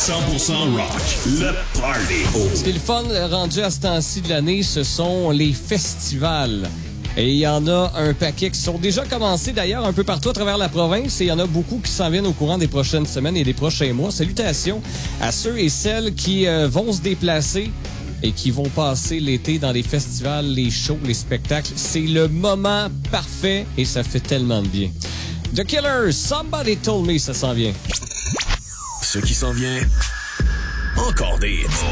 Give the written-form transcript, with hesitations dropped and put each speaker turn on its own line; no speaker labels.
100% rock. Le party.
Ce qui est le fun rendu à ce temps-ci de l'année, ce sont les festivals. Et il y en a un paquet qui sont déjà commencés d'ailleurs un peu partout à travers la province et il y en a beaucoup qui s'en viennent au courant des prochaines semaines et des prochains mois. Salutations à ceux et celles qui vont se déplacer et qui vont passer l'été dans les festivals, les shows, les spectacles. C'est le moment parfait et ça fait tellement de bien. The Killers, Somebody Told Me, ça s'en vient.
Ce qui s'en vient, encore des hits.